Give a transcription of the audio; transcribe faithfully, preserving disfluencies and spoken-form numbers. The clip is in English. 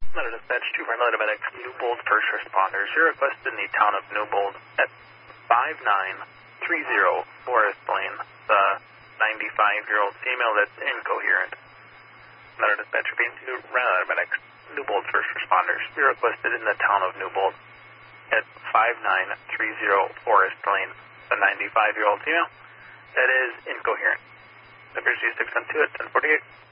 Letter dispatch two for Letter medics, Newbold first responders. You're requested in the town of Newbold at five nine three zero Forest Lane. The ninety-five-year-old female that's incoherent. Letter dispatch repeating to Letter medics, Newbold first responders. You're requested in the town of Newbold at five nine three zero Forest Lane. The ninety-five-year-old female that is incoherent. Number six one two at ten forty-eight.